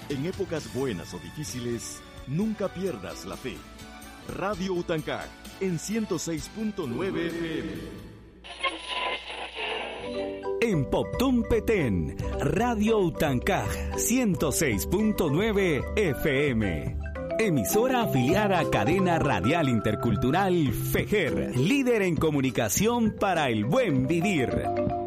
En épocas buenas o difíciles, nunca pierdas la fe. Radio Utancag en 106.9 FM. En Poptún Petén, Radio Utancag 106.9 FM. Emisora afiliada a Cadena Radial Intercultural FEJER, líder en comunicación para el buen vivir.